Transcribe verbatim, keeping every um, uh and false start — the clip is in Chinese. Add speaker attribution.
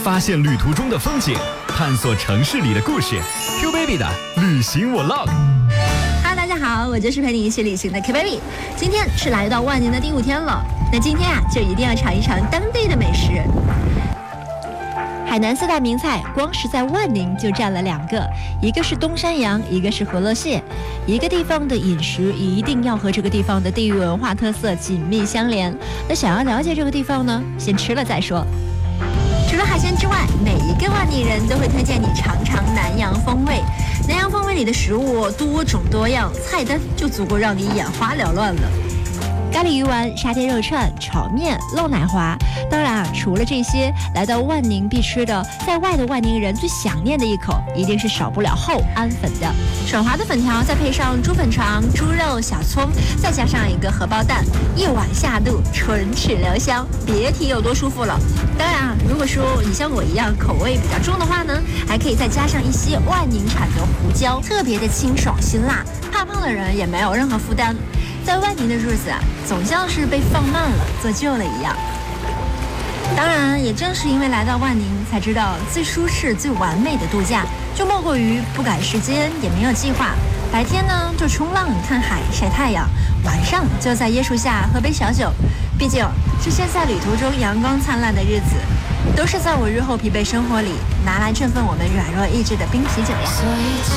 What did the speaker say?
Speaker 1: 发现旅途中的风景，探索城市里的故事。Q Baby 的旅行我 log。
Speaker 2: 哈喽，大家好，我就是陪你一起旅行的 Q Baby。今天是来到万宁的第五天了，那今天啊，就一定要尝一尝当地的美食。海南四大名菜，光是在万宁就占了两个，一个是东山羊，一个是河洛蟹。一个地方的饮食一定要和这个地方的地域文化特色紧密相连。那想要了解这个地方呢，先吃了再说。除了海鲜之外，每一个万宁人都会推荐你尝尝南洋风味。南洋风味里的食物多种多样，菜单就足够让你眼花缭乱了。咖喱鱼丸、沙爹肉串、炒面、漏奶滑，当然啊，除了这些，来到万宁必吃的，在外的万宁人最想念的一口，一定是少不了厚安粉的。爽滑的粉条，再配上猪粉肠、猪肉、小葱，再加上一个荷包蛋，一碗下肚，唇齿留香，别提有多舒服了。当然啊，如果说你像我一样口味比较重的话呢，还可以再加上一些万宁产的胡椒，特别的清爽辛辣，怕胖的人也没有任何负担。在万宁的日子啊，总像是被放慢了、做旧了一样。当然，也正是因为来到万宁，才知道最舒适、最完美的度假，就莫过于不赶时间，也没有计划。白天呢，就冲浪、看海、晒太阳；晚上就在椰树下喝杯小酒。毕竟，这些在旅途中阳光灿烂的日子，都是在我日后疲惫生活里拿来振奋我们软弱意志的冰啤酒呀。
Speaker 3: 所以